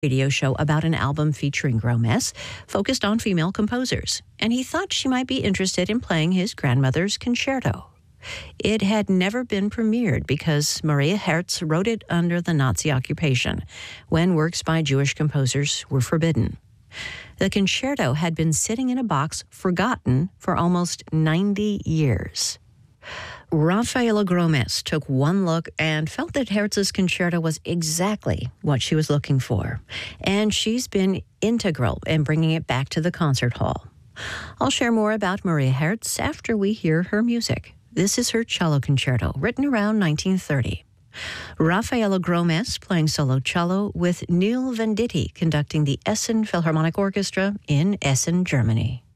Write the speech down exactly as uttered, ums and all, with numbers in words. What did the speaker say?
radio show about an album featuring Gromes, focused on female composers, and he thought she might be interested in playing his grandmother's concerto. It had never been premiered because Maria Herz wrote it under the Nazi occupation, when works by Jewish composers were forbidden. The concerto had been sitting in a box forgotten for almost ninety years. Rafaela Gromes took one look and felt that Herz's concerto was exactly what she was looking for, and she's been integral in bringing it back to the concert hall. I'll share more about Maria Herz after we hear her music. This is her cello concerto, written around nineteen thirty. Rafaela Gromes playing solo cello with Neil Venditti conducting the Essen Philharmonic Orchestra in Essen, Germany.